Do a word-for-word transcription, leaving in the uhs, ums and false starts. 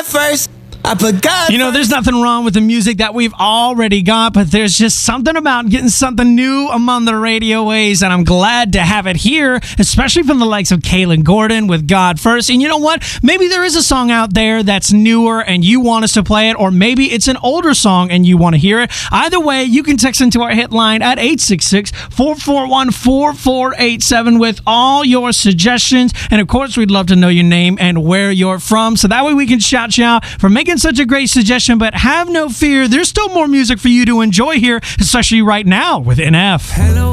first. I put God You know, there's nothing wrong with the music that we've already got, but there's just something about getting something new among the radio waves, and I'm glad to have it here, especially from the likes of Kaylin Gordon with God First. And you know what? Maybe there is a song out there that's newer and you want us to play it, or maybe it's an older song and you want to hear it. Either way, you can text into our hit line at eight six six, four four one, four four eight seven with all your suggestions. And of course, we'd love to know your name and where you're from, so that way we can shout you out for making such a great suggestion. But have no fear, there's still more music for you to enjoy here, especially right now with N F. Hello.